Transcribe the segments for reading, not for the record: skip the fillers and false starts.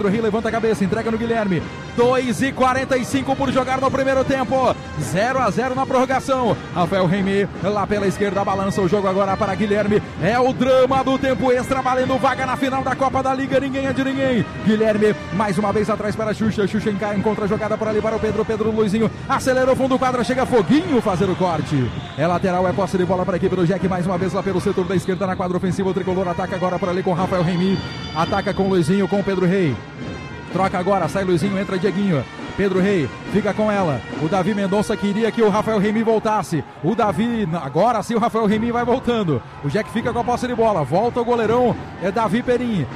Pedro Rei levanta a cabeça, entrega no Guilherme. 2:45 por jogar no primeiro tempo. 0-0 na prorrogação. Rafael Reimé lá pela esquerda balança o jogo agora para Guilherme. É o drama do tempo extra, valendo vaga na final da Copa da Liga. Ninguém é de ninguém. Guilherme mais uma vez atrás para Xuxa. Xuxa encontra a jogada por ali para o Pedro. Pedro Luizinho acelerou o fundo do quadro. Chega Foguinho fazer o corte. É lateral, é posse de bola para a equipe do Jack. Mais uma vez lá pelo setor da esquerda na quadra ofensiva. O tricolor ataca agora por ali com Rafael Reimé. Ataca com Luizinho, com Pedro Rei. Troca agora, sai Luizinho, entra Dieguinho. Pedro Rei fica com ela. O Davi Mendonça queria que o Rafael Reimé voltasse. O Davi, agora sim o Rafael Reimé vai voltando. O Jack fica com a posse de bola. Volta o goleirão, é Davi Perim.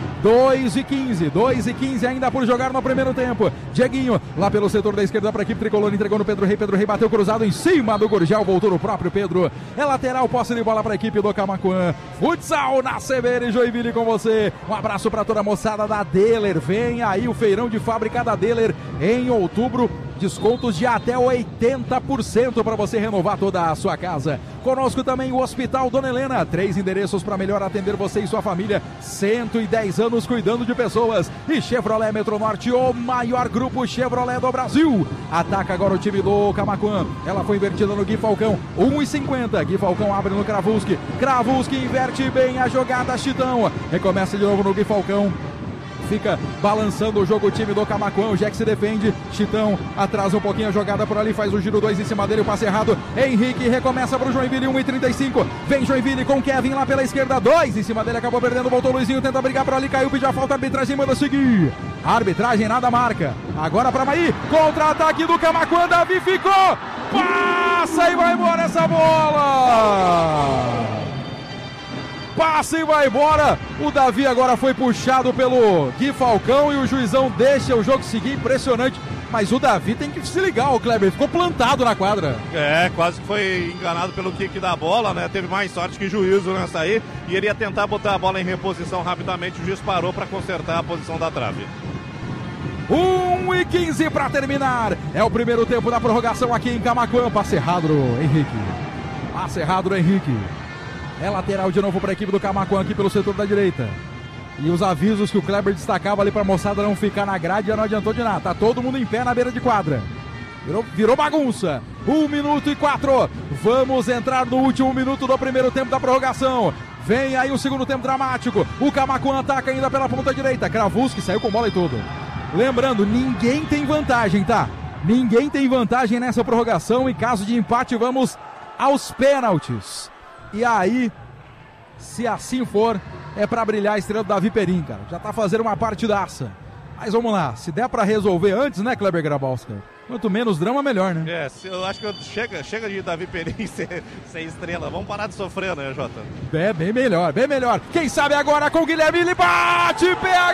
2:15 ainda por jogar no primeiro tempo. Dieguinho lá pelo setor da esquerda para a equipe tricolor. Entregou no Pedro Rei. Pedro Rei bateu cruzado em cima do Gurgel. Voltou no próprio Pedro. É lateral, posse de bola para a equipe do Camaquã. Futsal na CBN Joinville com você. Um abraço para toda a moçada da Deller. Vem aí o feirão de fábrica da Deller em outubro, descontos de até 80% para você renovar toda a sua casa. Conosco também o Hospital Dona Helena, 3 endereços para melhor atender você e sua família, 110 anos cuidando de pessoas. E Chevrolet Metronorte, o maior grupo Chevrolet do Brasil. Ataca agora o time do Camaquã, ela foi invertida no Gui Falcão, 1:50, Gui Falcão abre no Kravulski, Kravulski inverte bem a jogada, Chitão, recomeça de novo no Gui Falcão. Fica balançando o jogo o time do Camaquã, o Jack se defende, Chitão atrasa um pouquinho a jogada por ali, faz o giro 2 em cima dele, o passe errado, Henrique recomeça para o Joinville, 1:35, vem Joinville com Kevin lá pela esquerda, 2 em cima dele, acabou perdendo, voltou Luizinho, tenta brigar por ali, caiu, pediu a falta, a arbitragem manda seguir, arbitragem nada marca, agora para Maí, contra-ataque do Camaquã, Davi ficou, passa e vai embora essa bola! Passa e vai embora, o Davi agora foi puxado pelo Gui Falcão e o juizão deixa o jogo seguir, impressionante, mas o Davi tem que se ligar, o Kleber, ficou plantado na quadra. Quase que foi enganado pelo kick da bola, né, teve mais sorte que juízo nessa aí, e ele ia tentar botar a bola em reposição rapidamente, o juiz parou para consertar a posição da trave. 1:15 para terminar, é o primeiro tempo da prorrogação aqui em Camaquã, passe errado do Henrique, passe errado do Henrique. É lateral de novo para a equipe do Camaquã aqui pelo setor da direita. E os avisos que o Kleber destacava ali para a moçada não ficar na grade já não adiantou de nada. Tá todo mundo em pé na beira de quadra. Virou bagunça. 1:04. Vamos entrar no último minuto do primeiro tempo da prorrogação. Vem aí o segundo tempo dramático. O Camaquã ataca ainda pela ponta direita. Kravulski saiu com bola e tudo. Lembrando, ninguém tem vantagem, tá? Ninguém tem vantagem nessa prorrogação. Em caso de empate, vamos aos pênaltis. E aí, se assim for, é pra brilhar a estrela do Davi Perim, cara. Já tá fazendo uma partidaça. Mas vamos lá, se der pra resolver antes, né, Kleber Grabowska? Quanto menos drama, melhor, né? Eu acho que chega de Davi Perim ser estrela. Vamos parar de sofrer, né, Jota? Bem melhor, bem melhor. Quem sabe agora com o Guilherme, ele bate,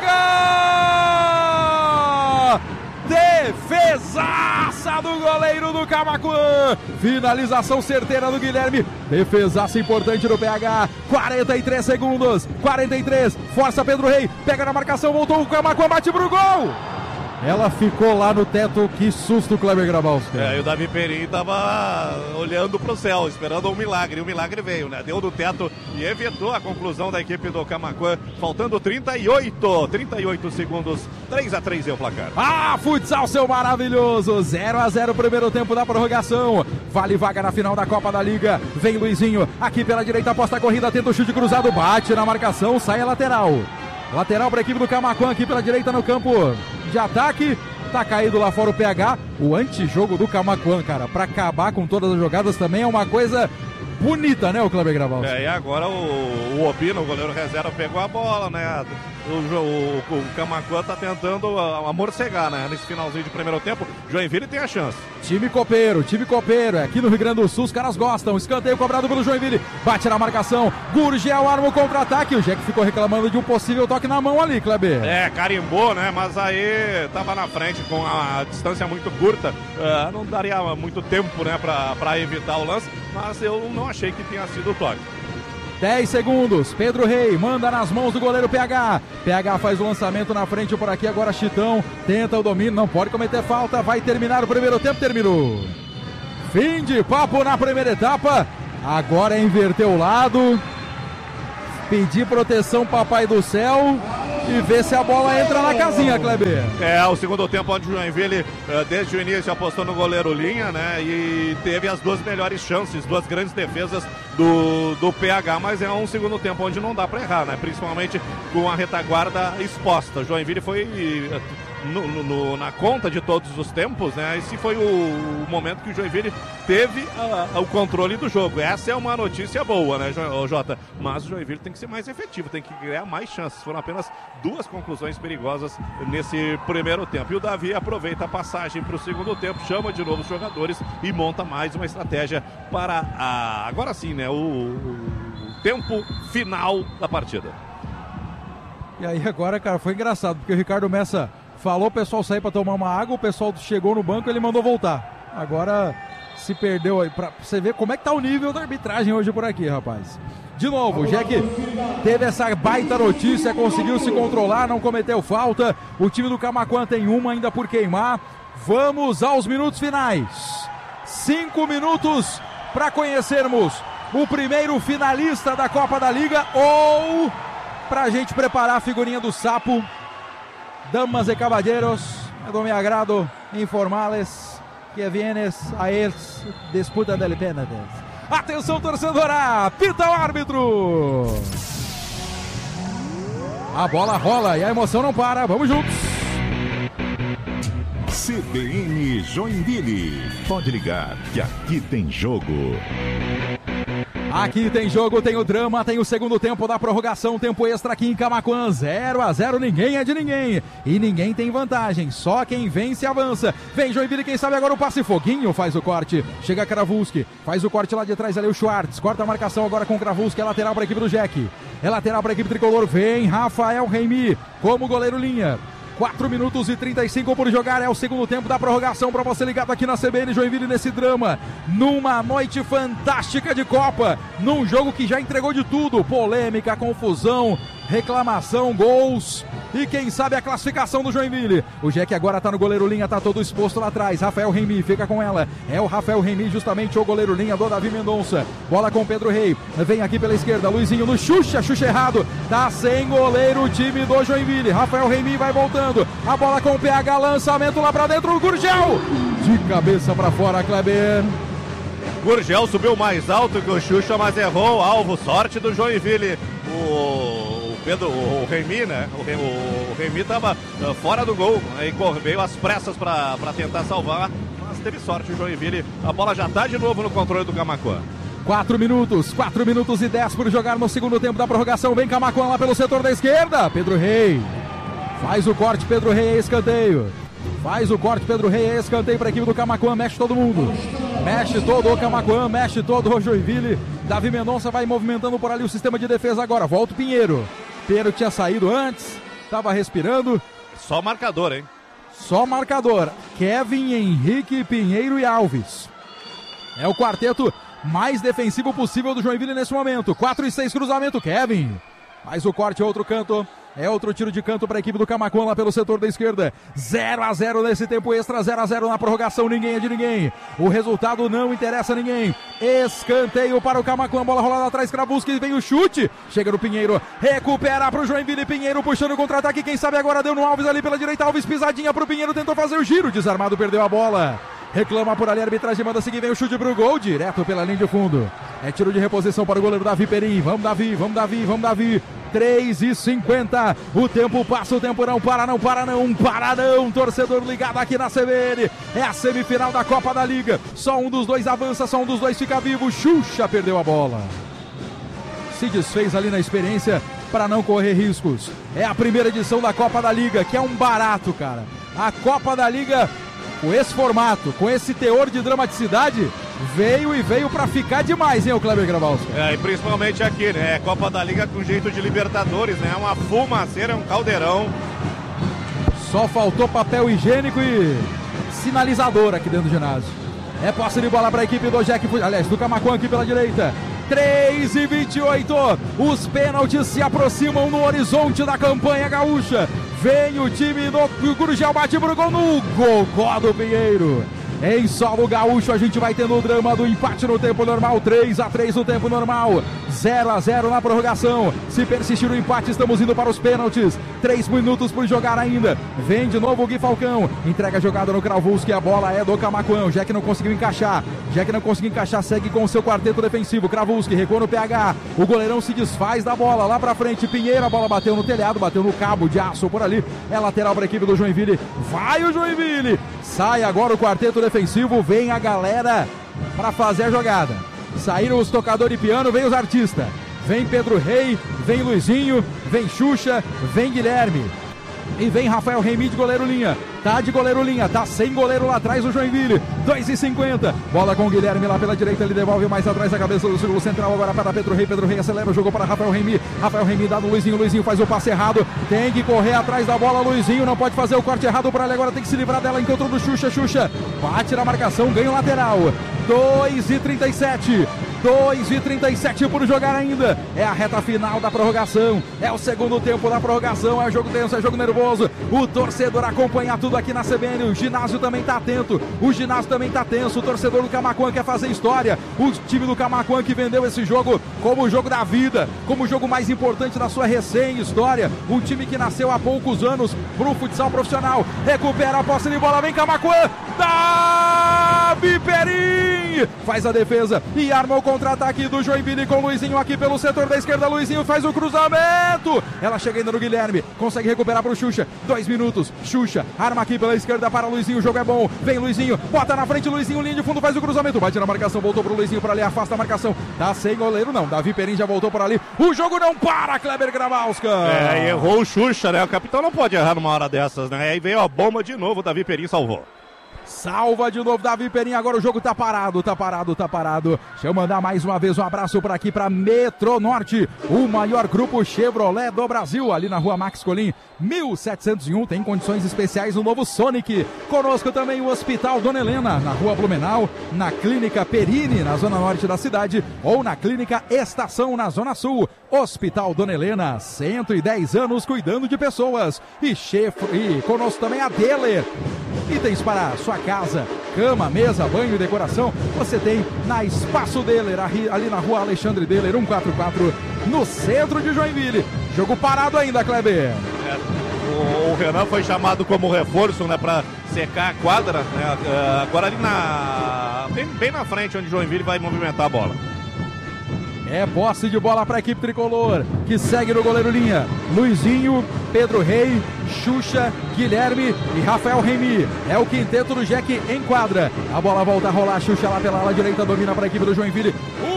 pega! Defesaça do goleiro do Camaquã. Finalização certeira do Guilherme. Defesaça importante do PH. 43 segundos. 43. Força Pedro Rei. Pega na marcação. Voltou o Camaquã. Bate pro gol. Ela ficou lá no teto, que susto, Kleber Grabowski. E o Davi Perim tava olhando pro céu, esperando um milagre, e o milagre veio, né? Deu no teto e evitou a conclusão da equipe do Camaquã, faltando 38 segundos, 3-3 é o placar. Futsal, seu maravilhoso, 0-0 primeiro tempo da prorrogação, vale vaga na final da Copa da Liga, vem Luizinho, aqui pela direita, aposta a corrida, tenta o chute cruzado, bate na marcação, sai a lateral. Lateral para a equipe do Camaquã aqui pela direita no campo de ataque. Tá caído lá fora o PH. O antijogo do Camaquã, cara, para acabar com todas as jogadas também é uma coisa bonita, né, o Kleber Grabowski? E agora o Opino, o goleiro reserva, pegou a bola, né? O Camaquã tá tentando amorcegar, né? Nesse finalzinho de primeiro tempo, Joinville tem a chance. Time copeiro, aqui no Rio Grande do Sul os caras gostam, escanteio cobrado pelo Joinville, bate na marcação, Gurgel arma o contra-ataque, o Jack ficou reclamando de um possível toque na mão ali, Kleber. Carimbou, né, mas aí tava na frente com a distância muito curta, não daria muito tempo, né, pra evitar o lance, mas eu não achei que tenha sido o toque. 10 segundos, Pedro Rei manda nas mãos do goleiro PH. PH faz o lançamento na frente por aqui, agora Chitão tenta o domínio, não pode cometer falta, vai terminar o primeiro tempo, terminou. Fim de papo na primeira etapa, agora é inverter o lado, pedir proteção Papai do Céu e ver se a bola entra na casinha, Kleber. O segundo tempo onde o Joinville, desde o início, apostou no goleiro Linha, né? E teve as duas melhores chances, duas grandes defesas do PH, mas é um segundo tempo onde não dá para errar, né? Principalmente com a retaguarda exposta. O Joinville foi na conta de todos os tempos, né? Esse foi o momento que o Joinville teve o controle do jogo. Essa é uma notícia boa, né, Jota? Mas o Joinville tem que ser mais efetivo, tem que criar mais chances. Foram apenas duas conclusões perigosas nesse primeiro tempo. E o Davi aproveita a passagem para o segundo tempo, chama de novo os jogadores e monta mais uma estratégia para agora sim, né? O tempo final da partida. E aí agora, cara, foi engraçado, porque o Ricardo Messa falou o pessoal sair para tomar uma água, o pessoal chegou no banco e ele mandou voltar. Agora se perdeu aí, pra você ver como é que tá o nível da arbitragem hoje por aqui, rapaz. De novo, o Jack teve essa baita notícia, conseguiu se controlar, não cometeu falta. O time do Camaquã tem uma ainda por queimar. Vamos aos minutos finais. 5 minutos para conhecermos o primeiro finalista da Copa da Liga, ou pra gente preparar a figurinha do sapo. Damas e caballeros, é do meu agrado informales que vienes a eles disputa del pênalti. Atenção, torcedora, apita o árbitro. A bola rola e a emoção não para, vamos juntos. CBN Joinville, pode ligar que aqui tem jogo. Aqui tem jogo, tem o drama, tem o segundo tempo da prorrogação, tempo extra aqui em Camaquã, 0-0, ninguém é de ninguém, e ninguém tem vantagem, só quem vence avança. Vem Joinville, quem sabe agora o passe, Foguinho faz o corte, chega Kravulski, faz o corte lá de trás ali o Schwartz, corta a marcação agora com o Kravulski, é lateral para a equipe do Jack, é lateral para a equipe tricolor, vem Rafael Reimi como goleiro linha. 4 minutos e 35 por jogar, é o segundo tempo da prorrogação para você ligado aqui na CBN Joinville nesse drama, numa noite fantástica de Copa, num jogo que já entregou de tudo, polêmica, confusão, reclamação, gols e quem sabe a classificação do Joinville. O Jack agora tá no goleiro linha, tá todo exposto lá atrás, Rafael Reimi fica com ela, é o Rafael Reimi justamente o goleiro linha do Davi Mendonça, bola com Pedro Rei, vem aqui pela esquerda, Luizinho no Xuxa errado, tá sem goleiro o time do Joinville, Rafael Reimi vai voltando, a bola com o PH, lançamento lá pra dentro, o Gurgel, de cabeça pra fora, Kleber. Gurgel subiu mais alto que o Xuxa, mas errou o alvo, sorte do Joinville. O Reimi, né? O Reimi estava fora do gol, aí veio às pressas para tentar salvar, mas teve sorte o Joinville. A bola já está de novo no controle do Camaquã. 4 minutos e 10 por jogar no segundo tempo da prorrogação. Vem Camaquã lá pelo setor da esquerda. Pedro Rei faz o corte, Pedro Rei é escanteio. Faz o corte, Pedro Rei é escanteio para a equipe do Camaquã, mexe todo mundo. Mexe todo o Camaquã, mexe todo o Joinville. Davi Mendonça vai movimentando por ali o sistema de defesa agora. Volta o Pinheiro. Pinheiro tinha saído antes, estava respirando. Só marcador, hein? Só marcador. Kevin, Henrique, Pinheiro e Alves. É o quarteto mais defensivo possível do Joinville nesse momento. 4-6 cruzamento, Kevin. Faz o corte, outro canto. É outro tiro de canto para a equipe do Camaquã lá pelo setor da esquerda. 0-0 nesse tempo extra, 0-0 na prorrogação, ninguém é de ninguém. O resultado não interessa a ninguém. Escanteio para o Camaquã, bola rolada atrás, Kravulski, vem o chute. Chega no Pinheiro, recupera para o Joinville, Pinheiro puxando o contra-ataque, quem sabe agora deu no Alves ali pela direita, Alves pisadinha para o Pinheiro, tentou fazer o giro, desarmado, perdeu a bola. Reclama por ali, a arbitragem manda seguir, vem o chute pro gol, direto pela linha de fundo. É tiro de reposição para o goleiro Davi Perim. Vamos Davi, vamos Davi, vamos Davi. 3:50, o tempo passa, o tempo não para não, torcedor ligado aqui na CBN, é a semifinal da Copa da Liga, só um dos dois avança, só um dos dois fica vivo, Xuxa perdeu a bola, se desfez ali na experiência para não correr riscos, é a primeira edição da Copa da Liga, que é um barato, cara, a Copa da Liga com esse formato, com esse teor de dramaticidade, veio pra ficar demais, hein, o Kleber Grabowski? E principalmente aqui, né? Copa da Liga com jeito de Libertadores, né? Uma fumaceira, um caldeirão. Só faltou papel higiênico e sinalizador aqui dentro do ginásio. É posse de bola para a equipe do Jack, aliás, do Camaquã aqui pela direita. 3:28, os pênaltis se aproximam no horizonte da campanha gaúcha. Vem o time do Gurgel, bate pro gol no gogó do Pinheiro. em solo gaúcho. A gente vai tendo o drama do empate no tempo normal, 3-3 no tempo normal, 0-0 na prorrogação. Se persistir o empate, estamos indo para os pênaltis. 3 minutos por jogar ainda. Vem de novo o Gui Falcão, entrega a jogada no Kravulski, a bola é do Camaquã. O Jack não conseguiu encaixar, segue com o seu quarteto defensivo. Kravulski recua no PH, o goleirão se desfaz da bola lá pra frente. Pinheiro, a bola bateu no telhado, bateu no cabo de aço por ali. É lateral para a equipe do Joinville. Vai o Joinville, sai agora o quarteto defensivo, vem a galera para fazer a jogada. Saíram os tocadores de piano, vem os artistas. Vem Pedro Rei, vem Luizinho, vem Xuxa, vem Guilherme. E vem Rafael Remy de goleiro linha. Tá de goleiro linha, tá sem goleiro lá atrás o Joinville. 2,50. Bola com o Guilherme lá pela direita, ele devolve mais atrás a cabeça do círculo central agora para Pedro Rei. Pedro Rei acelera o jogo para Rafael Remy. Rafael Remy dá no Luizinho. Luizinho faz o passe errado. Tem que correr atrás da bola. Luizinho não pode fazer o corte errado por ali. Agora tem que se livrar dela. Encontrou do Xuxa. Xuxa bate na marcação, ganha o lateral. 2,37. 2,37 por jogar ainda. É a reta final da prorrogação. É o segundo tempo da prorrogação. É jogo tenso, é jogo nervoso. O torcedor acompanha tudo aqui na CBN. O ginásio também tá atento. O ginásio também tá tenso. O torcedor do Camaquã quer fazer história. O time do Camaquã que vendeu esse jogo como o jogo da vida, como o jogo mais importante da sua recém-história. Um time que nasceu há poucos anos pro futsal profissional. Recupera a posse de bola. Vem Camaquã. Davi Perim faz a defesa e arma o contra-ataque do Joinville com o Luizinho aqui pelo setor da esquerda. Luizinho faz o cruzamento. Ela chega ainda no Guilherme. Consegue recuperar pro Xuxa. 2 minutos. Xuxa arma aqui pela esquerda para Luizinho. O jogo é bom. Vem Luizinho. Bota na frente. Luizinho, linha de fundo, faz o cruzamento. Bate na marcação. Voltou pro Luizinho por ali. Afasta a marcação. Tá sem goleiro, não. Davi Perim já voltou por ali. O jogo não para, Kleber Grabowska. Errou o Xuxa, né? O capitão não pode errar numa hora dessas, né? Aí veio a bomba de novo. O Davi Perim salvou. Salva de novo Davi Perim, agora o jogo tá parado. Deixa eu mandar mais uma vez um abraço para aqui para Metronorte, o maior grupo Chevrolet do Brasil, ali na rua Max Colim, 1701, tem condições especiais no novo Sonic. Conosco também o Hospital Dona Helena, na rua Blumenau, na Clínica Perini, na zona norte da cidade, ou na Clínica Estação, na zona sul. Hospital Dona Helena, 110 anos cuidando de pessoas. E conosco também a Deller. Itens para sua casa, cama, mesa, banho e decoração, você tem na Espaço Deller, ali na rua Alexandre Deller, 144, no centro de Joinville. Jogo parado ainda, Kleber. O Renan foi chamado como reforço, né, para secar a quadra, né, agora ali bem na frente, onde Joinville vai movimentar a bola. É posse de bola para a equipe tricolor, que segue no goleiro linha. Luizinho, Pedro Rei, Xuxa, Guilherme e Rafael Remy. É o quinteto do Jack em quadra. A bola volta a rolar, Xuxa lá pela ala direita, domina para a equipe do Joinville.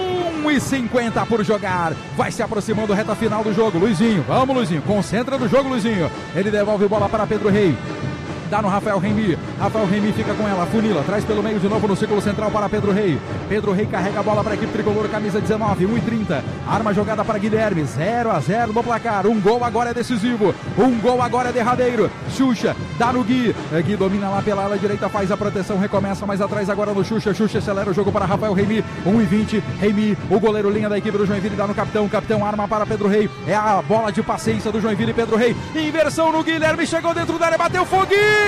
1,50 por jogar. Vai se aproximando, reta final do jogo. Luizinho, vamos Luizinho, concentra no jogo Luizinho. Ele devolve bola para Pedro Rei. Dá no Rafael Remy. Rafael Remy fica com ela, funila, traz pelo meio de novo no círculo central para Pedro Rei. Pedro Rei carrega a bola para a equipe tricolor, camisa 19, 1,30. Arma jogada para Guilherme, 0-0 no placar. Um gol agora é decisivo, um gol agora é derradeiro. Xuxa, dá no Gui. Gui domina lá pela ala direita, faz a proteção, recomeça mais atrás agora no Xuxa. Xuxa acelera o jogo para Rafael Remy, 1,20. Remy, o goleiro linha da equipe do Joinville, dá no capitão. Capitão arma para Pedro Rei. É a bola de paciência do Joinville, Pedro Rei. Inversão no Guilherme, chegou dentro da área, bateu foguinho.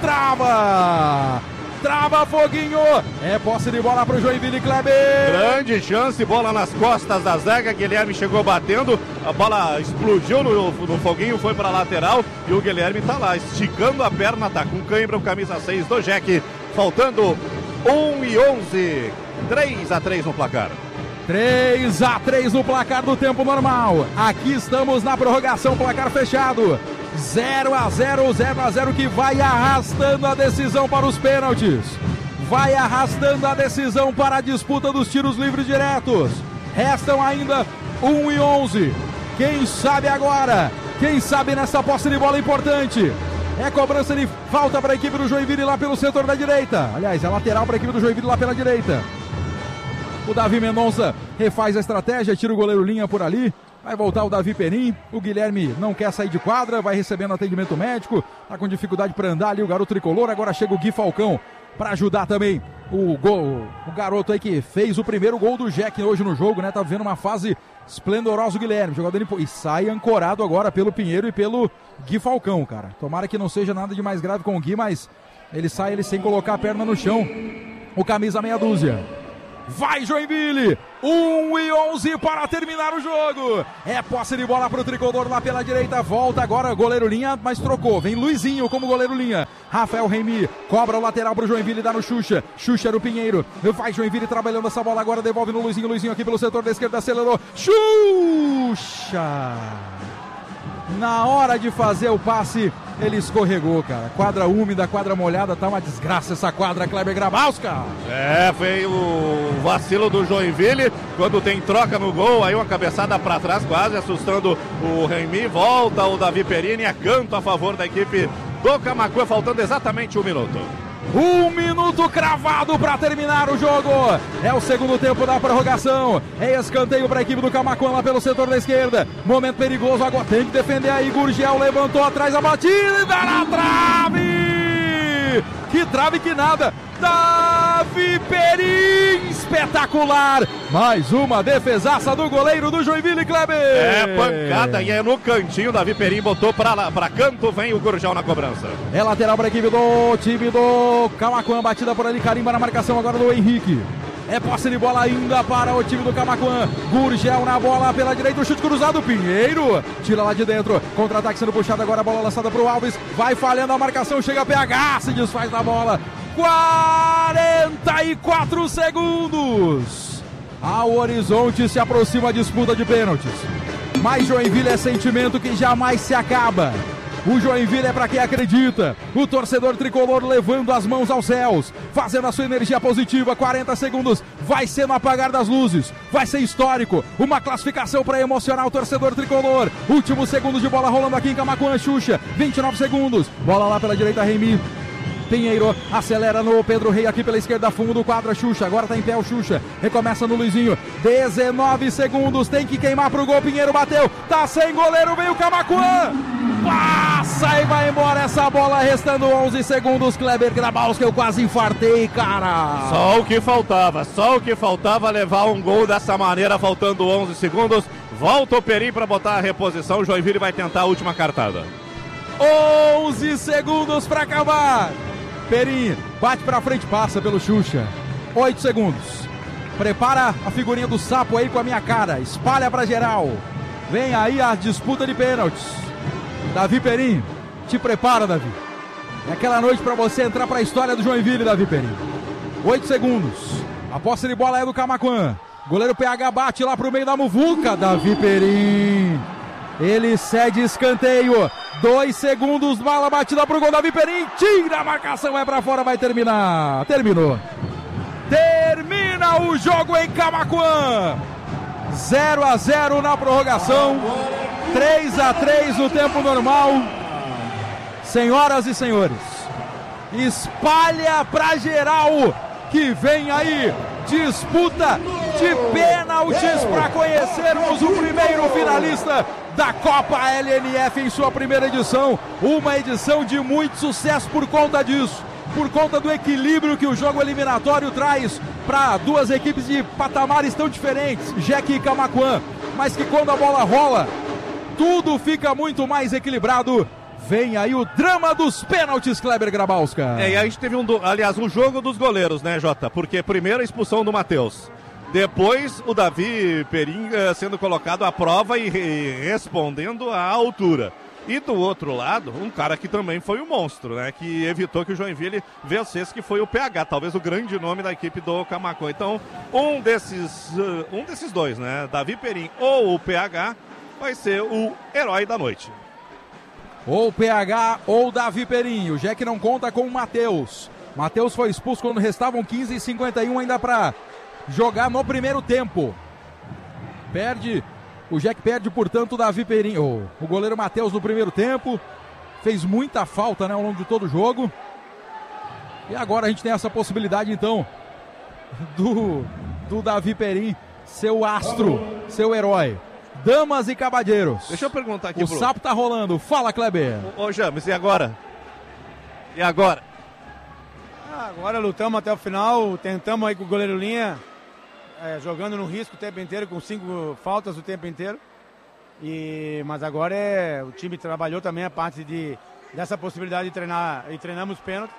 Trava Foguinho, é posse de bola pro Joinville, Kleber. Grande chance, bola nas costas da zaga, Guilherme chegou batendo, a bola explodiu no Foguinho, foi pra lateral e o Guilherme tá lá, esticando a perna, tá com cãibra, o camisa 6 do Jack, faltando 1:11, 3-3 no placar. 3-3 no placar do tempo normal. Aqui estamos na prorrogação, placar fechado. 0-0 que vai arrastando a decisão para os pênaltis. Vai arrastando a decisão para a disputa dos tiros livres diretos. Restam ainda 1:11. Quem sabe agora? Quem sabe nessa posse de bola importante? É cobrança de falta para a equipe do Joinville lá pelo setor da direita. Aliás, é lateral para a equipe do Joinville lá pela direita. O Davi Mendonça refaz a estratégia, tira o goleiro linha por ali. Vai voltar o Davi Perim, o Guilherme não quer sair de quadra, vai recebendo atendimento médico, tá com dificuldade para andar ali o garoto tricolor, agora chega o Gui Falcão para ajudar também o garoto aí que fez o primeiro gol do Jack hoje no jogo, né, tá vendo uma fase esplendorosa o Guilherme, jogador e sai ancorado agora pelo Pinheiro e pelo Gui Falcão, cara. Tomara que não seja nada de mais grave com o Gui, mas Ele sai, ele sem colocar a perna no chão. O camisa meia dúzia. Vai Joinville, 1:11 para terminar o jogo. É posse de bola para o tricolor lá pela direita. Volta agora, goleiro Linha, mas trocou. Vem Luizinho como goleiro Linha. Rafael Reimi cobra o lateral para o Joinville, dá no Xuxa. Xuxa era o Pinheiro. Vai Joinville trabalhando essa bola agora, devolve no Luizinho. Luizinho aqui pelo setor da esquerda, acelerou. Xuxa! Na hora de fazer o passe, ele escorregou, cara. Quadra úmida, quadra molhada, tá uma desgraça essa quadra, Kleber Grabowska. Foi o vacilo do Joinville, quando tem troca no gol, aí uma cabeçada pra trás, quase assustando o Reimi. Volta o Davi Perini, é canto a favor da equipe do Camaquã, faltando exatamente 1 minuto. 1 minuto cravado para terminar o jogo. É o segundo tempo da prorrogação. É escanteio para a equipe do Camaquã lá pelo setor da esquerda. Momento perigoso, agora tem que defender aí. Gurgel levantou atrás a batida na trave. Que trave que nada. Davi Perim, espetacular. Mais uma defesaça do goleiro do Joinville, Kleber. Pancada e é no cantinho. Davi Perim botou para canto, vem o Gurgel na cobrança. É lateral para a equipe do time do Camaquã, batida por ali, carimba na marcação agora do Henrique. É posse de bola ainda para o time do Camaquã. Gurgel na bola pela direita, o chute cruzado, Pinheiro tira lá de dentro, contra-ataque sendo puxado agora, a bola lançada para o Alves, vai falhando a marcação, chega a PH, se desfaz da bola. 44 segundos. Ao horizonte se aproxima a disputa de pênaltis. Mas Joinville é sentimento que jamais se acaba. O Joinville é para quem acredita. O torcedor tricolor levando as mãos aos céus, fazendo a sua energia positiva. 40 segundos, vai ser no apagar das luzes. Vai ser histórico, uma classificação para emocionar o torcedor tricolor. Últimos segundos de bola rolando aqui em Camaquã, Xuxa. 29 segundos, bola lá pela direita, Reimi. Pinheiro acelera no Pedro Rei aqui pela esquerda, fundo do quadro, Xuxa, agora tá em pé o Xuxa, recomeça no Luizinho, 19 segundos, tem que queimar pro gol, Pinheiro bateu, tá sem goleiro, vem o Camaquã, passa e vai embora essa bola, restando 11 segundos, Kleber Grabowska, eu quase infartei, cara. Só o que faltava levar um gol dessa maneira, faltando 11 segundos, volta o Perim para botar a reposição, o Joinville vai tentar a última cartada. 11 segundos para acabar. Perim bate pra frente, passa pelo Xuxa. 8 segundos. Prepara a figurinha do sapo aí com a minha cara. Espalha pra geral. Vem aí a disputa de pênaltis. Davi Perim, te prepara, Davi. É aquela noite pra você entrar pra história do Joinville, Davi Perim. 8 segundos. A posse de bola é do Camaquã. Goleiro PH bate lá pro meio da muvuca. Davi Perim. Ele cede escanteio. 2 segundos, bala batida pro gol, Davi Perim, tira a marcação, vai pra fora, vai terminar. Terminou. Termina o jogo em Camaquã. 0-0 na prorrogação. 3-3 no tempo normal. Senhoras e senhores, espalha pra geral que vem aí disputa de pênaltis para conhecermos o primeiro finalista da Copa LNF em sua primeira edição. Uma edição de muito sucesso por conta disso, por conta do equilíbrio que o jogo eliminatório traz para duas equipes de patamares tão diferentes, Jeque e Camaquã, mas que quando a bola rola, tudo fica muito mais equilibrado. Vem aí o drama dos pênaltis, Kleber Grabowska. E a gente teve um jogo dos goleiros, né, Jota? Porque primeiro a expulsão do Matheus. Depois o Davi Perim sendo colocado à prova e respondendo à altura. E do outro lado, um cara que também foi um monstro, né? Que evitou que o Joinville vencesse, que foi o PH, talvez o grande nome da equipe do Camaquã. Então, um desses dois, né? Davi Perim ou o PH vai ser o herói da noite. Ou PH ou Davi Perim. O Jeque não conta com o Matheus. Matheus foi expulso quando restavam 15:51 ainda para jogar no primeiro tempo. O Jeque perde, portanto, o Davi Perim. O goleiro Matheus no primeiro tempo. Fez muita falta, né, ao longo de todo o jogo. E agora a gente tem essa possibilidade, então, do Davi Perim, seu astro, seu herói. Damas e cavalheiros. Deixa eu perguntar aqui, o sapo tá rolando. Fala, Kleber. Ô, James, e agora? E agora? Agora lutamos até o final, tentamos aí com o goleiro Linha, jogando no risco o tempo inteiro, com 5 faltas o tempo inteiro. Mas agora o time trabalhou também a parte dessa possibilidade de treinar, e treinamos pênalti.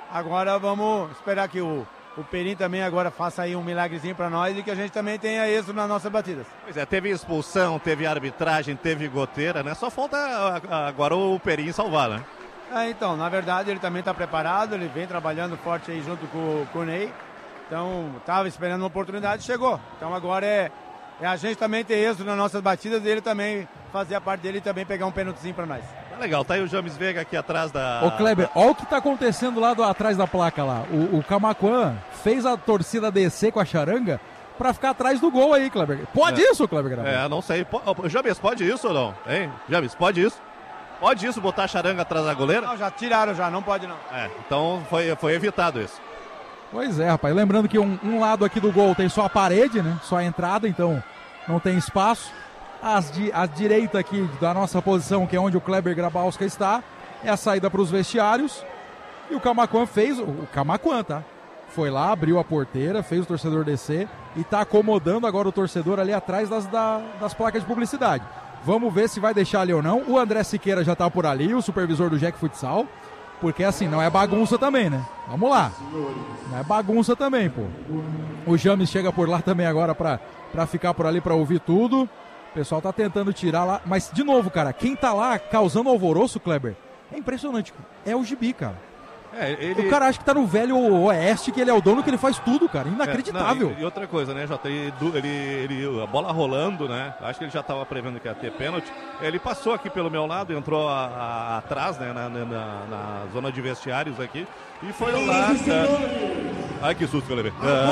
Agora vamos esperar que o Perim também agora faça aí um milagrezinho para nós e que a gente também tenha êxito nas nossas batidas. Pois é, teve expulsão, teve arbitragem, teve goteira, né? Só falta agora o Perim salvar, né? Então, na verdade ele também está preparado, ele vem trabalhando forte aí junto com o Ney. Então, estava esperando uma oportunidade e chegou. Então agora é a gente também ter êxito nas nossas batidas e ele também fazer a parte dele e também pegar um pênaltizinho para nós. Tá legal, tá aí o James Veiga aqui atrás da... Ô Kleber, olha o que tá acontecendo lá atrás da placa lá. O Camaquã fez a torcida descer com a charanga pra ficar atrás do gol aí, Kleber. Pode isso, Kleber? Não sei. James, pode isso ou não? Hein? James, pode isso? Pode isso, botar a charanga atrás da goleira? Não, já tiraram já, não pode não. Então foi evitado isso. Pois é, rapaz. Lembrando que um lado aqui do gol tem só a parede, né? Só a entrada, então não tem espaço. A direita aqui da nossa posição, que é onde o Kleber Grabowska está, é a saída para os vestiários. E o Camaquã fez, o Camaquã, tá? Foi lá, abriu a porteira, fez o torcedor descer e tá acomodando agora o torcedor ali atrás das placas de publicidade. Vamos ver se vai deixar ali ou não. O André Siqueira já tá por ali, o supervisor do Jack Futsal. Porque assim, não é bagunça também, né? Vamos lá. Não é bagunça também, pô. O James chega por lá também agora pra ficar por ali pra ouvir tudo. O pessoal tá tentando tirar lá. Mas, de novo, cara, quem tá lá causando alvoroço, Kleber, é impressionante. É o Gibi, cara. O cara acha que tá no velho oeste, que ele é o dono, que ele faz tudo, cara. Inacreditável. E outra coisa, né, Jota? A bola rolando, né? Acho que ele já tava prevendo que ia ter pênalti. Ele passou aqui pelo meu lado, entrou atrás, né, na zona de vestiários aqui. E foi lá. Ai, que susto que eu levei.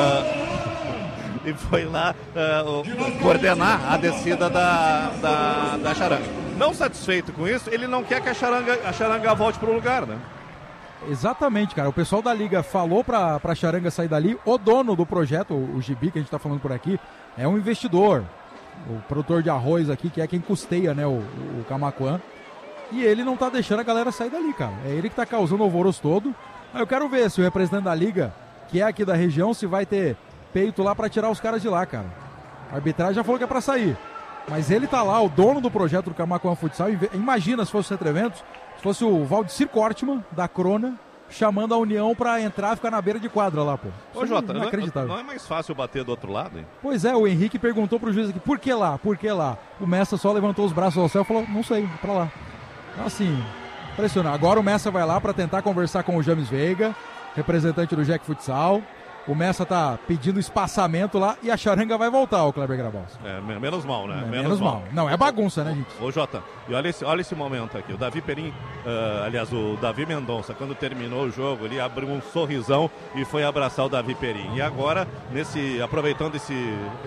E foi lá coordenar a descida da charanga. Não satisfeito com isso, ele não quer que a charanga volte pro lugar, né? Exatamente, cara. O pessoal da Liga falou pra charanga sair dali. O dono do projeto, o Gibi, que a gente tá falando por aqui, é um investidor. O produtor de arroz aqui, que é quem custeia, né, o Camaquã. E ele não tá deixando a galera sair dali, cara. É ele que tá causando o alvoroço todo. Aí eu quero ver se o representante da Liga, que é aqui da região, se vai ter peito lá pra tirar os caras de lá, cara. A arbitragem já falou que é pra sair. Mas ele tá lá, o dono do projeto do Camaquã Futsal. Imagina se fosse o Centro Eventos, se fosse o Valdecir Kortmann, da Crona, chamando a União pra entrar e ficar na beira de quadra lá, pô. Ô, Jota, inacreditável. Não é mais fácil bater do outro lado, hein? Pois é, o Henrique perguntou pro juiz aqui, por que lá? Por que lá? O Messa só levantou os braços ao céu e falou, não sei, pra lá. Assim, impressionante. Agora o Messa vai lá pra tentar conversar com o James Veiga, representante do Jack Futsal. O Messa tá pedindo espaçamento lá e a charanga vai voltar, o Kleber Grabowska. Menos mal, né? Menos mal. Não, é bagunça, né, gente? Ô, Jota, e olha esse momento aqui. O Davi Perim, aliás, o Davi Mendonça, quando terminou o jogo, ele abriu um sorrisão e foi abraçar o Davi Perim. E agora, aproveitando esse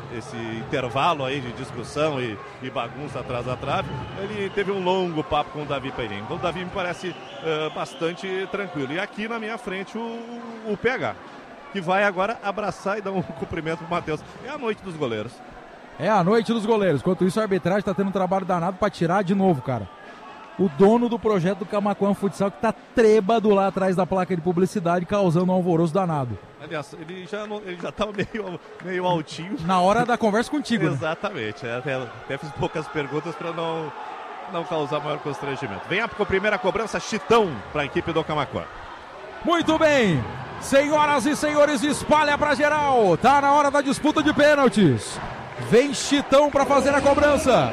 intervalo aí de discussão e bagunça atrás da trave, ele teve um longo papo com o Davi Perim. Então, o Davi me parece bastante tranquilo. E aqui na minha frente, o PH. Que vai agora abraçar e dar um cumprimento pro Matheus. É a noite dos goleiros. É a noite dos goleiros. Enquanto isso, a arbitragem tá tendo um trabalho danado pra tirar de novo, cara. O dono do projeto do Camaquã Futsal, que tá trêbado lá atrás da placa de publicidade, causando um alvoroço danado. Aliás, ele já tava meio altinho. Na hora da conversa contigo, né? Exatamente. Até fiz poucas perguntas pra não causar maior constrangimento. Vem a primeira cobrança, Chitão, pra equipe do Camaquã. Muito bem. Senhoras e senhores, espalha pra geral. Tá na hora da disputa de pênaltis. Vem Chitão pra fazer a cobrança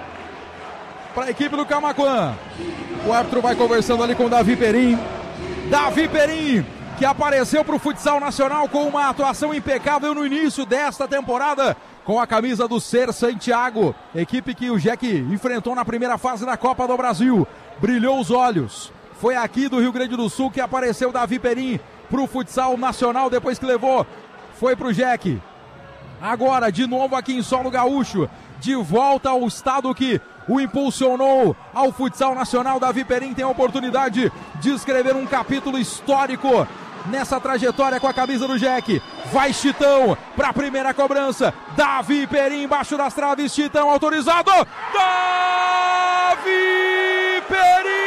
pra equipe do Camaquã. O árbitro vai conversando ali com o Davi Perim. Davi Perim, que apareceu pro futsal nacional com uma atuação impecável no início desta temporada, com a camisa do Ser Santiago, equipe que o Jack enfrentou na primeira fase da Copa do Brasil. Brilhou os olhos. Foi aqui do Rio Grande do Sul que apareceu o Davi Perim pro futsal nacional, depois que levou, foi pro Jack. Agora, de novo aqui em solo gaúcho, de volta ao estado que o impulsionou ao futsal nacional. Davi Perim tem a oportunidade de escrever um capítulo histórico nessa trajetória com a camisa do Jack. Vai Chitão para a primeira cobrança. Davi Perim embaixo das traves. Chitão autorizado. Davi Perim!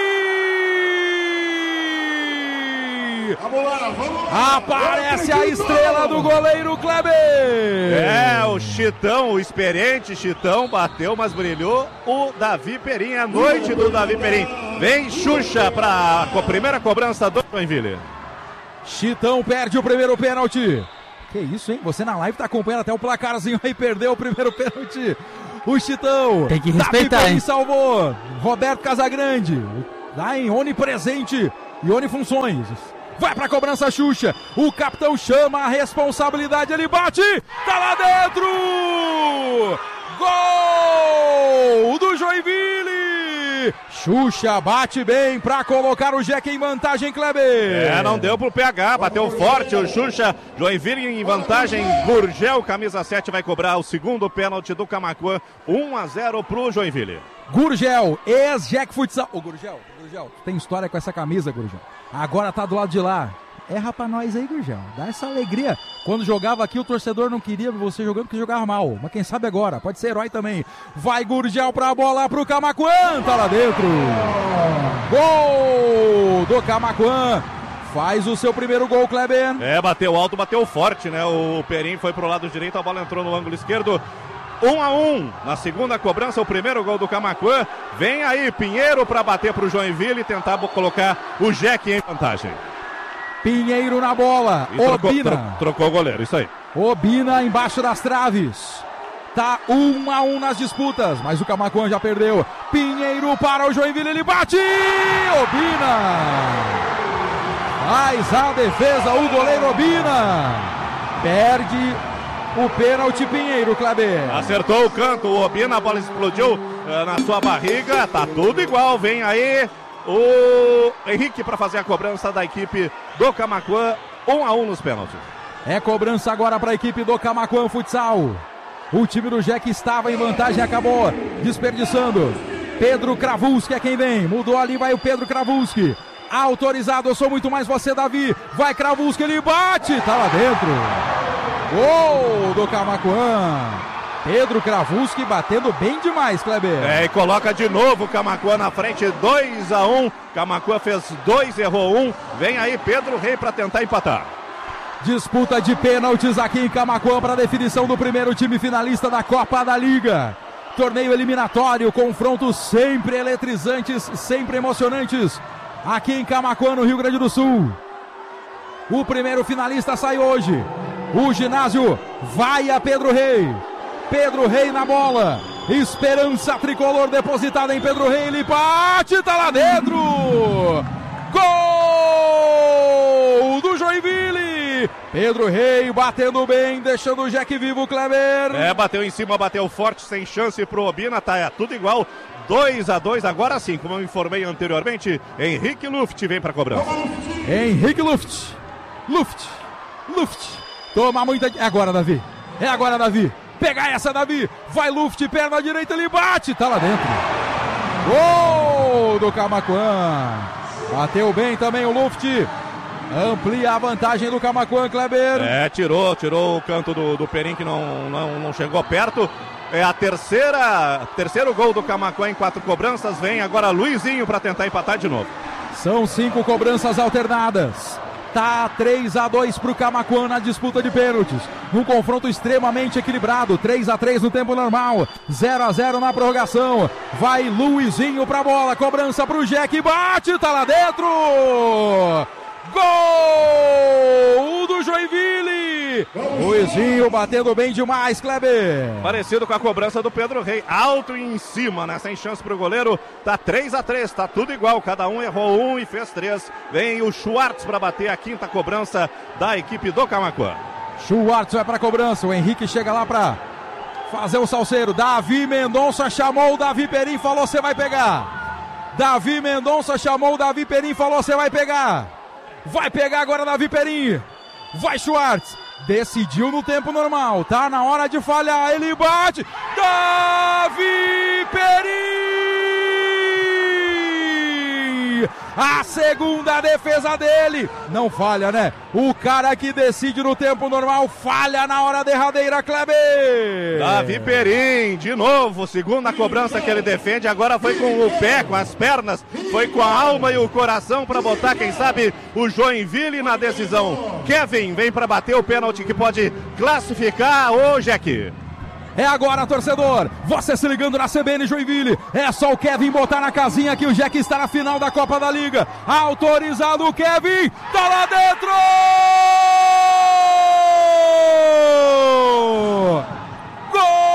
Vamos lá. Aparece a estrela do goleiro Kleber. O Chitão, o experiente Chitão, bateu, mas brilhou o Davi Perim. A noite do Davi Perim. Vem Xuxa para a primeira cobrança do Joinville. Chitão perde o primeiro pênalti. Que isso, hein? Você na live tá acompanhando até o placarzinho aí, perdeu o primeiro pênalti. O Chitão. Tem que respeitar, hein? Salvou. Roberto Casagrande. Lá em onipresente e onifunções. Vai pra cobrança, Xuxa. O capitão chama a responsabilidade. Ele bate. Tá lá dentro. Gol do Joinville. Xuxa bate bem pra colocar o Jack em vantagem, Kleber. Não deu pro PH, bateu forte o Xuxa. Joinville em vantagem. Gurgel, camisa 7, vai cobrar o segundo pênalti do Camaquã. 1-0 pro Joinville. Gurgel, ex-Jack Futsal. Ô, Gurgel, tu tem história com essa camisa, Gurgel. Agora tá do lado de lá. Erra pra nós aí, Gurgel. Dá essa alegria. Quando jogava aqui, o torcedor não queria você jogando porque jogava mal. Mas quem sabe agora, pode ser herói também. Vai Gurgel pra bola pro Camaquã. Tá lá dentro. Gol do Camaquã. Faz o seu primeiro gol, Kleber. Bateu alto, bateu forte, né? O Perim foi pro lado direito, a bola entrou no ângulo esquerdo. 1-1 na segunda cobrança, o primeiro gol do Camaquã. Vem aí Pinheiro para bater pro Joinville e tentar colocar o Jack em vantagem. Pinheiro na bola. Obina. Trocou o goleiro, isso aí. Obina embaixo das traves. Tá 1-1 nas disputas, mas o Camaquã já perdeu. Pinheiro para o Joinville, ele bate! Obina! Faz a defesa, o goleiro Obina. Perde o pênalti, Pinheiro, Kleber. Acertou o canto, o Obina, a bola explodiu na sua barriga. Tá tudo igual, vem aí o Henrique para fazer a cobrança da equipe do Camaquã. 1-1 nos pênaltis. É cobrança agora para a equipe do Camaquã Futsal. O time do Jack estava em vantagem, acabou desperdiçando. Pedro Kravulski é quem vem. Mudou ali, vai o Pedro Kravulski. Autorizado, eu sou muito mais você, Davi. Vai Kravulski, ele bate. Tá lá dentro. Gol do Camaquã. Pedro Kravulski batendo bem demais, Kleber. E coloca de novo o Camaquã na frente, 2-1. Camaquã fez 2, errou 1. Vem aí Pedro Rei para tentar empatar. Disputa de pênaltis aqui em Camaquã para a definição do primeiro time finalista da Copa da Liga. Torneio eliminatório, confrontos sempre eletrizantes, sempre emocionantes. Aqui em Camaquã, no Rio Grande do Sul. O primeiro finalista sai hoje. O ginásio vai a Pedro Rei. Pedro Rei na bola. Esperança tricolor depositada em Pedro Rei. Ele bate, tá lá dentro. Gol do Joinville. Pedro Rei batendo bem, deixando o Jack vivo, Kleber. Bateu em cima, bateu forte, sem chance pro Obina. Tá tudo igual. 2-2, agora sim, como eu informei anteriormente, Henrique Luft vem pra cobrança. Henrique Luft. Toma muita... É agora, Davi. Pega essa, Davi. Vai Luft, perna direita, ele bate. Tá lá dentro. Gol do Camaquã. Bateu bem também o Luft. Amplia a vantagem do Camaquã, Kleber. Tirou o canto do Perim, que não chegou perto. É a terceiro gol do Camaquã em 4 cobranças. Vem agora Luizinho para tentar empatar de novo. São 5 cobranças alternadas. Tá 3-2 pro Camaquã na disputa de pênaltis. Um confronto extremamente equilibrado. 3-3 no tempo normal. 0-0 na prorrogação. Vai Luizinho pra bola. Cobrança pro Jack. Bate, tá lá dentro. Gol do Joinville. Luizinho batendo bem demais, Kleber. Parecido com a cobrança do Pedro Rei. Alto e em cima, né? Sem chance pro goleiro. Tá 3-3, tá tudo igual. Cada um errou 1 e fez 3. Vem o Schwartz para bater a 5ª cobrança da equipe do Camaquã. Schwartz vai pra cobrança. O Henrique chega lá pra fazer o salseiro. Davi Mendonça chamou o Davi Perim, falou: você vai pegar. Davi Mendonça chamou o Davi Perim, falou: você vai pegar. Vai pegar agora Davi Perim. Vai Schwartz. Decidiu no tempo normal. Tá na hora de falhar. Ele bate. Davi Perim. A segunda defesa dele. Não falha, né? O cara que decide no tempo normal falha na hora derradeira, Kleber. Davi Perim, de novo. Segunda cobrança que ele defende. Agora foi com o pé, com as pernas. Foi com a alma e o coração para botar, quem sabe, o Joinville na decisão. Kevin vem para bater o pênalti que pode classificar o Jack. É agora, torcedor. Você se ligando na CBN Joinville. É só o Kevin botar na casinha que o Jack está na final da Copa da Liga. Autorizado o Kevin. Tá lá dentro!